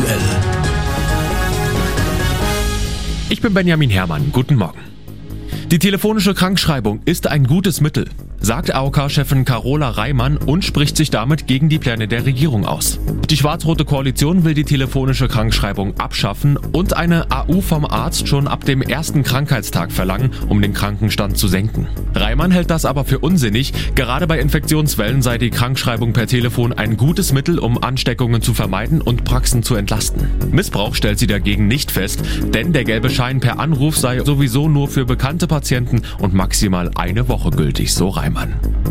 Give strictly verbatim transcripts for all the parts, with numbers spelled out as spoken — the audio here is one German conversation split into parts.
aktuell. Ich bin Benjamin Herrmann. Guten Morgen. Die telefonische Krankschreibung ist ein gutes Mittel, sagt A O K-Chefin Carola Reimann und spricht sich damit gegen die Pläne der Regierung aus. Die schwarz-rote Koalition will die telefonische Krankschreibung abschaffen und eine A U vom Arzt schon ab dem ersten Krankheitstag verlangen, um den Krankenstand zu senken. Reimann hält das aber für unsinnig. Gerade bei Infektionswellen sei die Krankschreibung per Telefon ein gutes Mittel, um Ansteckungen zu vermeiden und Praxen zu entlasten. Missbrauch stellt sie dagegen nicht fest, denn der gelbe Schein per Anruf sei sowieso nur für bekannte Patienten und maximal eine Woche gültig, so Reimann.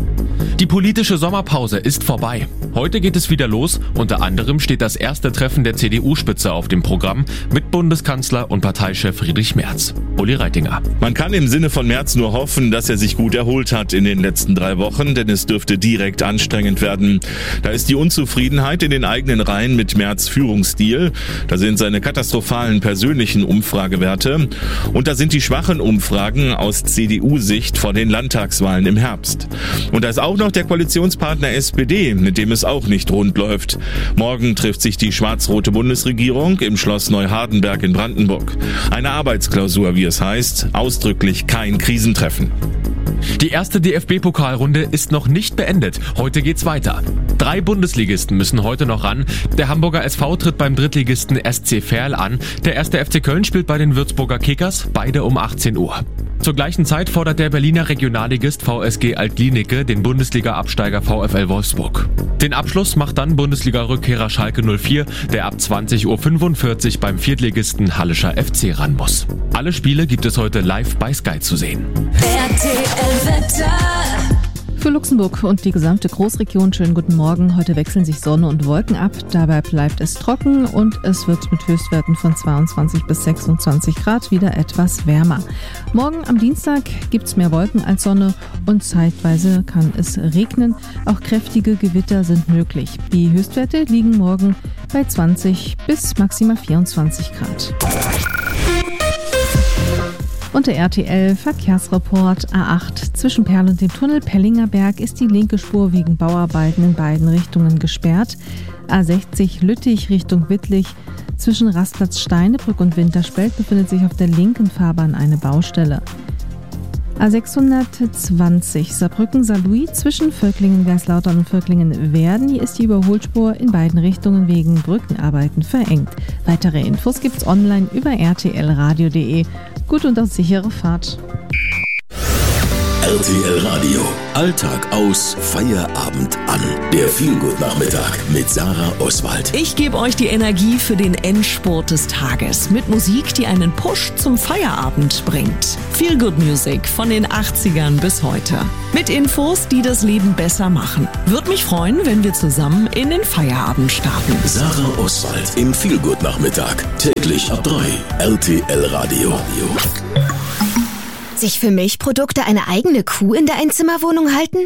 Die politische Sommerpause ist vorbei. Heute geht es wieder los. Unter anderem steht das erste Treffen der C D U-Spitze auf dem Programm mit Bundeskanzler und Parteichef Friedrich Merz. Uli Reitinger. Man kann im Sinne von Merz nur hoffen, dass er sich gut erholt hat in den letzten drei Wochen, denn es dürfte direkt anstrengend werden. Da ist die Unzufriedenheit in den eigenen Reihen mit Merz' Führungsstil. Da sind seine katastrophalen persönlichen Umfragewerte. Und da sind die schwachen Umfragen aus C D U-Sicht vor den Landtagswahlen im Herbst. Und da ist auch noch der Koalitionspartner S P D, mit dem es auch nicht rund läuft. Morgen trifft sich die schwarz-rote Bundesregierung im Schloss Neuhardenberg in Brandenburg. Eine Arbeitsklausur, wie es heißt, ausdrücklich kein Krisentreffen. Die erste D F B-Pokalrunde ist noch nicht beendet. Heute geht's weiter. Drei Bundesligisten müssen heute noch ran. Der Hamburger S V tritt beim Drittligisten S C Verl an. Der erste F C Köln spielt bei den Würzburger Kickers, beide um achtzehn Uhr. Zur gleichen Zeit fordert der Berliner Regionalligist V S G Altlinike den Bundesliga-Absteiger VfL Wolfsburg. Den Abschluss macht dann Bundesliga-Rückkehrer Schalke null vier, der ab zwanzig Uhr fünfundvierzig beim Viertligisten Hallischer F C ran muss. Alle Spiele gibt es heute live bei Sky zu sehen. R T L-Wetter. Für Luxemburg und die gesamte Großregion schönen guten Morgen. Heute wechseln sich Sonne und Wolken ab. Dabei bleibt es trocken und es wird mit Höchstwerten von zweiundzwanzig bis sechsundzwanzig Grad wieder etwas wärmer. Morgen am Dienstag gibt es mehr Wolken als Sonne und zeitweise kann es regnen. Auch kräftige Gewitter sind möglich. Die Höchstwerte liegen morgen bei zwanzig bis maximal vierundzwanzig Grad. Und der R T L-Verkehrsreport A acht. Zwischen Perl und dem Tunnel Pellinger Berg ist die linke Spur wegen Bauarbeiten in beiden Richtungen gesperrt. A sechzig Lüttich Richtung Wittlich. Zwischen Rastplatz Steinebrück und Winterspelt befindet sich auf der linken Fahrbahn eine Baustelle. A sechshundertzwanzig Saarbrücken-Saarlouis zwischen Völklingen-Gerslautern und Völklingen-Werden. Hier ist die Überholspur in beiden Richtungen wegen Brückenarbeiten verengt. Weitere Infos gibt's online über r t l radio punkt d e. Gut und auch sichere Fahrt. R T L Radio. Alltag aus, Feierabend an. Der Feelgood-Nachmittag mit Sarah Oswald. Ich gebe euch die Energie für den Endspurt des Tages mit Musik, die einen Push zum Feierabend bringt. Feelgood Music von den achtzigern bis heute. Mit Infos, die das Leben besser machen. Würde mich freuen, wenn wir zusammen in den Feierabend starten. Sarah Oswald im Feelgood-Nachmittag. Täglich ab drei. R T L Radio. Sich für Milchprodukte eine eigene Kuh in der Einzimmerwohnung halten?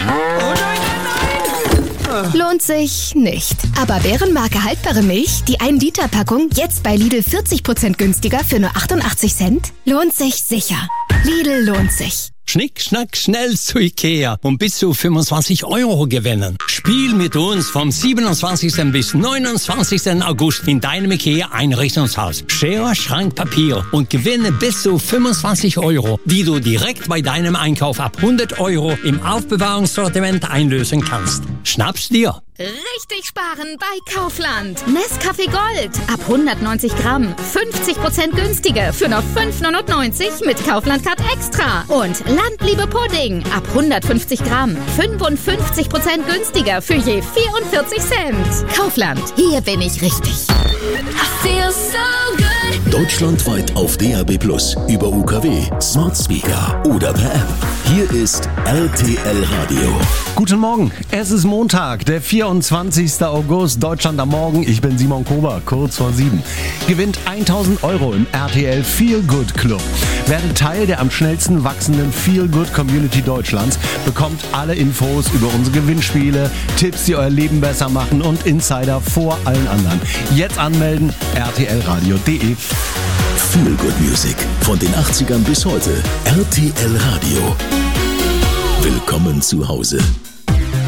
Lohnt sich nicht. Aber Bärenmarke haltbare Milch, die ein Liter Packung, jetzt bei Lidl vierzig Prozent günstiger für nur achtundachtzig Cent? Lohnt sich sicher. Lidl lohnt sich. Schnick, schnack, schnell zu Ikea und bis zu fünfundzwanzig Euro gewinnen. Spiel mit uns vom siebenundzwanzigsten bis neunundzwanzigsten August in deinem Ikea Einrichtungshaus. Schere, Schrank, Papier und gewinne bis zu fünfundzwanzig Euro, die du direkt bei deinem Einkauf ab hundert Euro im Aufbewahrungssortiment einlösen kannst. Schnapp's dir! Richtig sparen bei Kaufland. Nescafé Gold ab hundertneunzig Gramm. fünfzig Prozent günstiger für nur fünf neunundneunzig mit Kaufland Card Extra. Und Landliebe Pudding ab hundertfünfzig Gramm. fünfundfünfzig Prozent günstiger für je vierundvierzig Cent. Kaufland, hier bin ich richtig. I feel so good. Deutschlandweit auf D A B plus, über U K W, Smart Speaker oder per App. Hier ist R T L Radio. Guten Morgen, es ist Montag, der vierundzwanzigsten August, Deutschland am Morgen. Ich bin Simon Kober, kurz vor sieben. Gewinnt tausend Euro im R T L Feel Good Club. Werde Teil der am schnellsten wachsenden Feel Good Community Deutschlands. Bekommt alle Infos über unsere Gewinnspiele, Tipps, die euer Leben besser machen und Insider vor allen anderen. Jetzt anmelden, r t l radio punkt d e. Feel Good Music von den achtzigern bis heute. R T L Radio. Willkommen zu Hause.